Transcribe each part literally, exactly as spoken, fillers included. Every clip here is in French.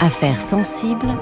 Affaires sensibles,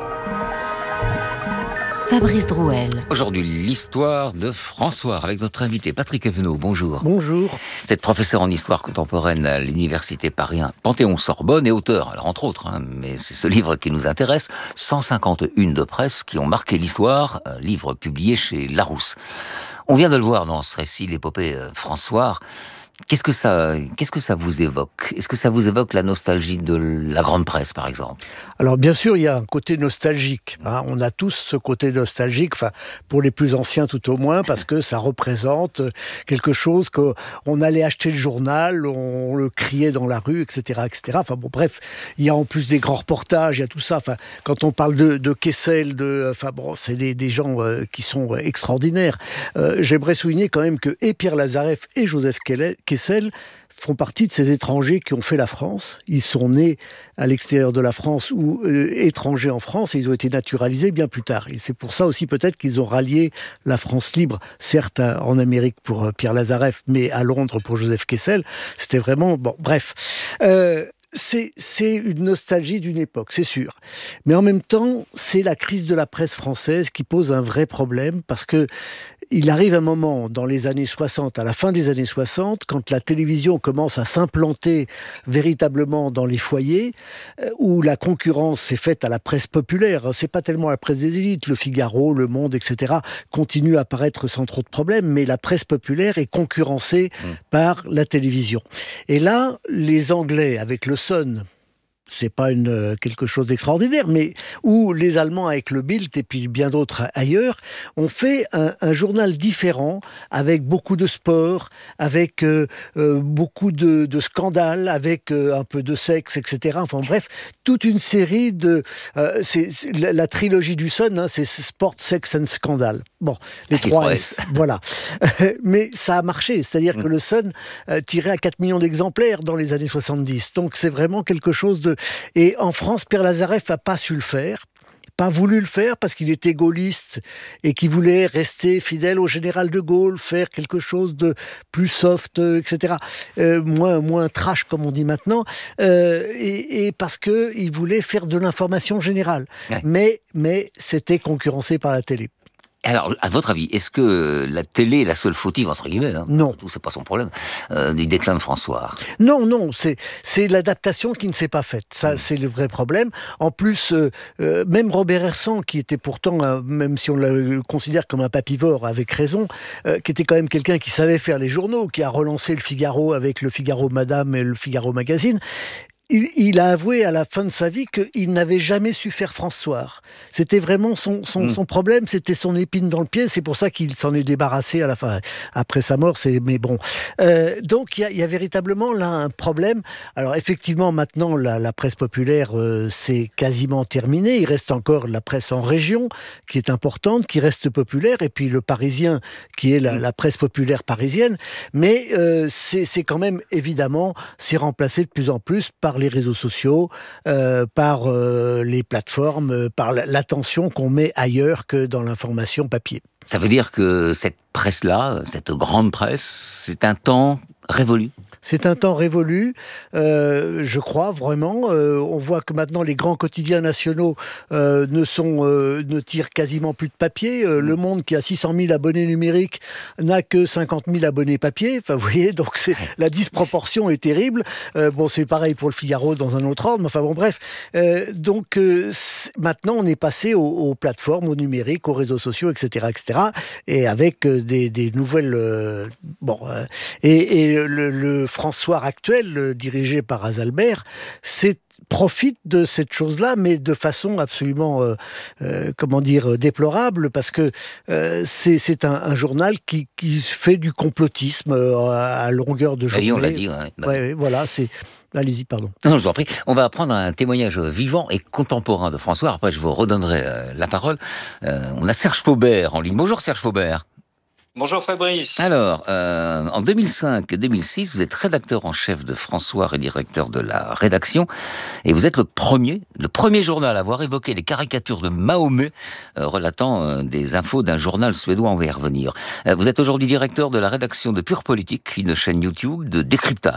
Fabrice Drouel. Aujourd'hui, l'histoire de François avec notre invité Patrick Evenot. Bonjour. Bonjour. Vous êtes professeur en histoire contemporaine à l'université Paris un Panthéon-Sorbonne et auteur, alors entre autres, hein, mais c'est ce livre qui nous intéresse, cent cinquante et un de presse qui ont marqué l'histoire, un livre publié chez Larousse. On vient de le voir dans ce récit, l'épopée euh, François. Qu'est-ce que ça, qu'est-ce que ça vous évoque ? Est-ce que ça vous évoque la nostalgie de la grande presse, par exemple ? Alors bien sûr, il y a un côté nostalgique. Hein. On a tous ce côté nostalgique, enfin pour les plus anciens tout au moins, parce que ça représente quelque chose qu'on allait acheter le journal, on le criait dans la rue, et cetera, et cetera. Enfin bon, bref, il y a en plus des grands reportages, il y a tout ça. Enfin, quand on parle de, de Kessel, de, enfin bon, c'est des, des gens euh, qui sont extraordinaires. Euh, j'aimerais souligner quand même que et Pierre Lazareff et Joseph Kessel font partie de ces étrangers qui ont fait la France. Ils sont nés à l'extérieur de la France ou euh, étrangers en France et ils ont été naturalisés bien plus tard. Et c'est pour ça aussi peut-être qu'ils ont rallié la France libre, certes en Amérique pour euh, Pierre Lazareff, mais à Londres pour Joseph Kessel. C'était vraiment... Bon, bref... Euh, C'est, c'est une nostalgie d'une époque, c'est sûr. Mais en même temps, c'est la crise de la presse française qui pose un vrai problème parce que il arrive un moment dans les années soixante, à la fin des années soixante, quand la télévision commence à s'implanter véritablement dans les foyers, où la concurrence s'est faite à la presse populaire. C'est pas tellement la presse des élites, Le Figaro, Le Monde, et cetera continue à apparaître sans trop de problèmes, mais la presse populaire est concurrencée mmh. par la télévision. Et là, les Anglais, avec le Sun, c'est pas une, quelque chose d'extraordinaire, mais où les Allemands avec le Bild et puis bien d'autres ailleurs ont fait un, un journal différent avec beaucoup de sport, avec euh, euh, beaucoup de, de scandales, avec euh, un peu de sexe, et cetera. Enfin bref, toute une série de... Euh, c'est, c'est la, la trilogie du Sun, hein, c'est Sport, Sex and Scandal. Bon, les ah, trois S, voilà. Mais ça a marché, c'est-à-dire mmh. que le Sun euh, tirait à quatre millions d'exemplaires dans les années soixante-dix. Donc c'est vraiment quelque chose de... Et en France, Pierre Lazareff n'a pas su le faire, pas voulu le faire parce qu'il était gaulliste et qu'il voulait rester fidèle au général de Gaulle, faire quelque chose de plus soft, et cetera. Euh, moins, moins trash, comme on dit maintenant, euh, et, et parce qu'il voulait faire de l'information générale. Ouais. Mais, mais c'était concurrencé par la télé. Alors, à votre avis, est-ce que la télé est la seule fautive, entre guillemets, hein, non, tout, c'est pas son problème, euh, du déclin de François? Non, non, c'est, c'est l'adaptation qui ne s'est pas faite. Ça, mmh. c'est le vrai problème. En plus, euh, euh, même Robert Hersan, qui était pourtant, euh, même si on le considère comme un papivore, avec raison, euh, qui était quand même quelqu'un qui savait faire les journaux, qui a relancé le Figaro avec le Figaro Madame et le Figaro Magazine, Il, il a avoué à la fin de sa vie qu'il n'avait jamais su faire François. C'était vraiment son, son, mmh. son problème, c'était son épine dans le pied. C'est pour ça qu'il s'en est débarrassé à la fin, après sa mort. C'est, mais bon, euh, donc il y, y a véritablement là un problème. Alors effectivement, maintenant la, la presse populaire euh, c'est quasiment terminé. Il reste encore la presse en région qui est importante, qui reste populaire, et puis le Parisien qui est la, mmh. la presse populaire parisienne. Mais euh, c'est, c'est quand même évidemment c'est remplacé de plus en plus par les réseaux sociaux, euh, par euh, les plateformes, euh, par l'attention qu'on met ailleurs que dans l'information papier. Ça veut dire que cette presse-là, cette grande presse, c'est un temps révolu ? C'est un temps révolu, euh, je crois vraiment. Euh, on voit que maintenant les grands quotidiens nationaux euh, ne sont, euh, ne tirent quasiment plus de papier. Euh, Le Monde, qui a six cent mille abonnés numériques, n'a que cinquante mille abonnés papier. Enfin, vous voyez, donc c'est, la disproportion est terrible. Euh, bon, c'est pareil pour le Figaro dans un autre ordre. Mais enfin bon, bref. Euh, donc euh, maintenant, on est passé aux, aux plateformes, au numérique, aux réseaux sociaux, et cetera, et cetera. Et avec euh, des, des nouvelles. Euh, bon, euh, et, et le, le François actuel, dirigé par Azalbert, c'est profite de cette chose-là, mais de façon absolument, euh, euh, comment dire, déplorable, parce que euh, c'est, c'est un, un journal qui, qui fait du complotisme euh, à longueur de journée. Et on l'a dit. Ouais. Ouais, ouais, voilà, c'est... Allez-y, pardon. Non, je vous en prie. On va prendre un témoignage vivant et contemporain de François. Après, je vous redonnerai euh, la parole. Euh, on a Serge Faubert en ligne. Bonjour Serge Faubert. Bonjour Fabrice. Alors, euh, en deux mille cinq et deux mille six, vous êtes rédacteur en chef de François et directeur de la rédaction. Et vous êtes le premier, le premier journal à avoir évoqué les caricatures de Mahomet, euh, relatant euh, des infos d'un journal suédois. On va y revenir. Euh, vous êtes aujourd'hui directeur de la rédaction de Pure Politique, une chaîne YouTube de décryptage.